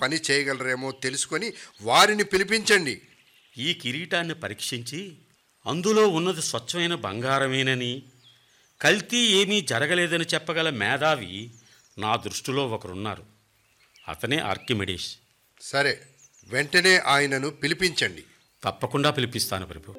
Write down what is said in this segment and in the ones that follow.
పని చేయగలరేమో తెలుసుకొని వారిని పిలిపించండి. ఈ కిరీటాన్ని పరీక్షించి అందులో ఉన్నది స్వచ్ఛమైన బంగారమేనని, కల్తీ ఏమీ జరగలేదని చెప్పగల మేధావి నా దృష్టిలో ఒకరున్నారు. అతనే ఆర్కిమెడీస్. సరే, వెంటనే ఆయనను పిలిపించండి. తప్పకుండా పిలిపిస్తాను ప్రభు.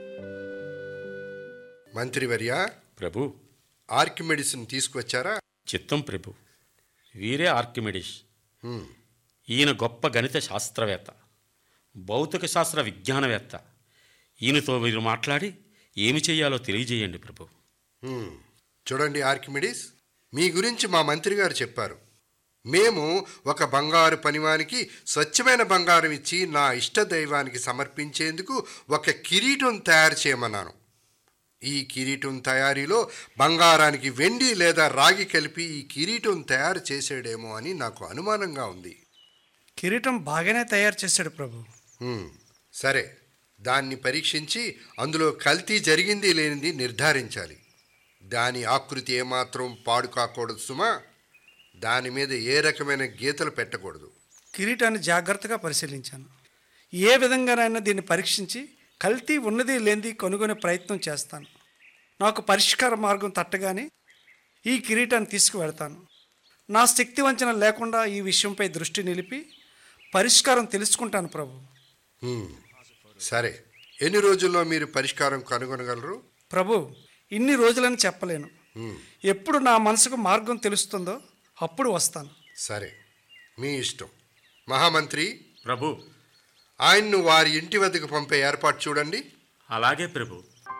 మంత్రివర్య, ప్రభు, ఆర్కిమెడిస్ని తీసుకువచ్చారా? చిత్తం ప్రభు. వీరే ఆర్కిమెడీస్. హ్మ్. ఈయన గొప్ప గణిత శాస్త్రవేత్త, భౌతిక శాస్త్ర విజ్ఞానవేత్త. ఈయనతో మీరు మాట్లాడి ఏమి చేయాలో తెలియజేయండి ప్రభు. చూడండి ఆర్కిమెడీస్, మీ గురించి మా మంత్రి గారు చెప్పారు. మేము ఒక బంగారు పనివానికి స్వచ్ఛమైన బంగారం ఇచ్చి నా ఇష్ట దైవానికి సమర్పించేందుకు ఒక కిరీటం తయారు చేయమన్నాను. ఈ కిరీటం తయారీలో బంగారానికి వెండి లేదా రాగి కలిపి ఈ కిరీటం తయారు చేసాడేమో అని నాకు అనుమానంగా ఉంది. కిరీటం బాగానే తయారు చేశాడు ప్రభు. సరే, దాన్ని పరీక్షించి అందులో కల్తీ జరిగింది లేనిది నిర్ధారించాలి. దాని ఆకృతి ఏమాత్రం పాడు కాకూడదు సుమా. దాని మీద ఏ రకమైన గీతలు పెట్టకూడదు. కిరీటాన్ని జాగ్రత్తగా పరిశీలించాను. ఏ విధంగానైనా దీన్ని పరీక్షించి కల్తీ ఉన్నది లేనిది కనుగొనే ప్రయత్నం చేస్తాను. నాకు పరిష్కార మార్గం తట్టగానే ఈ కిరీటాన్ని తీసుకువెళ్తాను. నా శక్తి వంచన లేకుండా ఈ విషయంపై దృష్టి నిలిపి పరిష్కారం తెలుసుకుంటాను ప్రభు. సరే, ఎన్ని రోజుల్లో మీరు పరిష్కారం కనుగొనగలరు? ప్రభు, ఇన్ని రోజులని చెప్పలేను. ఎప్పుడు నా మనసుకు మార్గం తెలుస్తుందో అప్పుడు వస్తాను. సరే, మీ ఇష్టం. మహామంత్రి ప్రభు, ఆయన్ను వారి ఇంటి వద్దకు పంపే ఏర్పాటు చూడండి. అలాగే ప్రభు.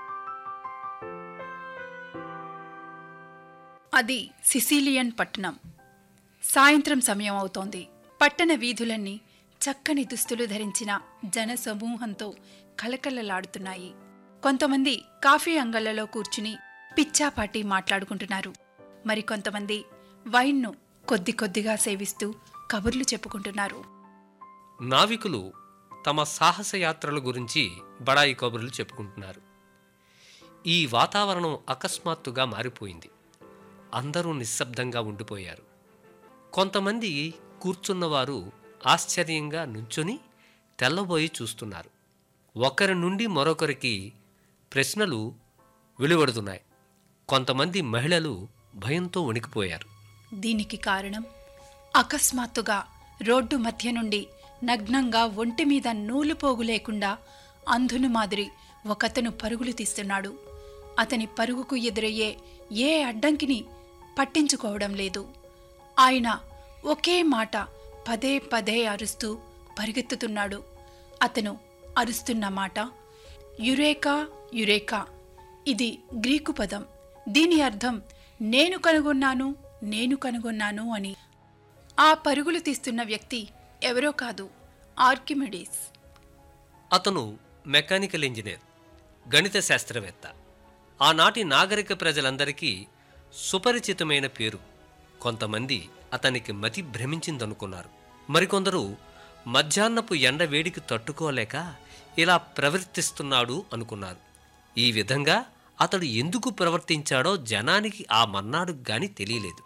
అది సిసిలియన్ పట్టణం. సాయంత్రం సమయం అవుతోంది. పట్టణ వీధులన్నీ చక్కని దుస్తులు ధరించిన జనసమూహంతో కలకలలాడుతున్నాయి. కొంతమంది కాఫీ అంగళ్లలో కూర్చుని పిచ్చాపాటి మాట్లాడుకుంటున్నారు. మరికొంతమంది వైన్ను కొద్ది కొద్దిగా సేవిస్తూ కబుర్లు చెప్పుకుంటున్నారు. నావికులు తమ సాహసయాత్రల గురించి బడాయి కబుర్లు చెప్పుకుంటున్నారు. ఈ వాతావరణం అకస్మాత్తుగా మారిపోయింది. అందరూ నిశ్శబ్దంగా ఉండిపోయారు. కొంతమంది కూర్చున్నవారు ఆశ్చర్యంగా నుంచొని తెల్లబోయి చూస్తున్నారు. ఒకరి నుండి మరొకరికి ప్రశ్నలు వెలువడుతున్నాయి. కొంతమంది మహిళలు భయంతో వణికిపోయారు. దీనికి కారణం, అకస్మాత్తుగా రోడ్డు మధ్య నుండి నగ్నంగా ఒంటిమీద నూలుపోగు లేకుండా అంధుని మాదిరి ఒకతను పరుగులు తీస్తున్నాడు. అతని పరుగుకు ఎదురయ్యే ఏ అడ్డంకిని పట్టించుకోవడం లేదు. ఆయన ఒకే మాట పదే పదే అరుస్తూ పరిగెత్తుతున్నాడు. అతను అరుస్తున్న మాట యురేకా యురేకా. ఇది గ్రీకు పదం. దీని అర్థం నేను కనుగొన్నాను, నేను కనుగొన్నాను అని. ఆ పరుగులు తీస్తున్న వ్యక్తి ఎవరో కాదు, ఆర్కిమెడీస్. అతను మెకానికల్ ఇంజనీర్, గణిత శాస్త్రవేత్త. ఆనాటి నాగరిక ప్రజలందరికీ సుపరిచితమైన పేరు. కొంతమంది అతనికి మతి భ్రమించిందనుకున్నారు. మరికొందరు మధ్యాహ్నపు ఎండ వేడికి తట్టుకోలేక ఇలా ప్రవర్తిస్తున్నాడు అనుకున్నారు. ఈ విధంగా అతడు ఎందుకు ప్రవర్తించాడో జనానికి ఆ మన్నాడు గాని తెలియలేదు.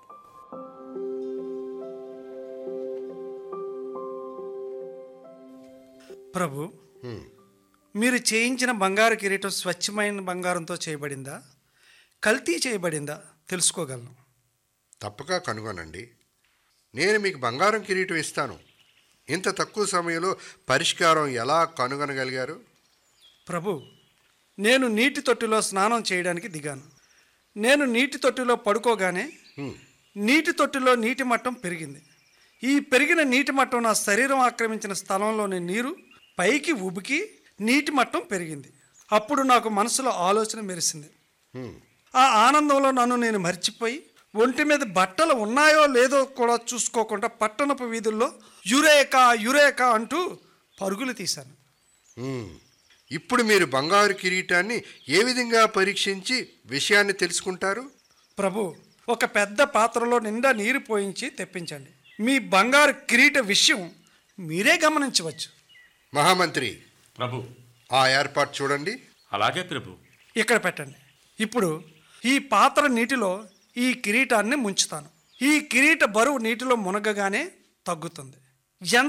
ప్రభు, మీరు చేయించిన బంగారు కిరీటం స్వచ్ఛమైన బంగారంతో చేయబడిందా, కల్తీ చేయబడిందా తెలుసుకోగలను? తప్పక కనుగొనండి. నేను మీకు బంగారం కిరీటం ఇస్తాను. ఇంత తక్కువ సమయంలో పరిష్కారం ఎలా కనుగొనగలిగారు? ప్రభు, నేను నీటి తొట్టిలో స్నానం చేయడానికి దిగాను. నేను నీటి తొట్టిలో పడుకోగానే నీటి తొట్టిలో నీటి మట్టం పెరిగింది. ఈ పెరిగిన నీటి మట్టం నా శరీరం ఆక్రమించిన స్థలంలోని నీరు పైకి ఉబికి నీటి మట్టం పెరిగింది. అప్పుడు నాకు మనసులో ఆలోచన మెరిసింది. ఆ ఆనందంలో నన్ను నేను మర్చిపోయి ఒంటి మీద బట్టలు ఉన్నాయో లేదో కూడా చూసుకోకుండా పట్టణపు వీధుల్లో యురేకా యురేకా అంటూ పరుగులు తీశాను. ఇప్పుడు మీరు బంగారు కిరీటాన్ని ఏ విధంగా పరీక్షించి విషయాన్ని తెలుసుకుంటారు? ప్రభు, ఒక పెద్ద పాత్రలో నిండా నీరు పోయించి తెప్పించండి. మీ బంగారు కిరీట విషయం మీరే గమనించవచ్చు. మహామంత్రి ప్రభు, ఆ ఏర్పాటు చూడండి. అలాగే ప్రభు. ఇక్కడ పెట్టండి. ఇప్పుడు ఈ పాత్ర నీటిలో ఈ కిరీటాన్ని ముంచుతాను. ఈ కిరీట బరువు నీటిలో మునగగానే తగ్గుతుంది.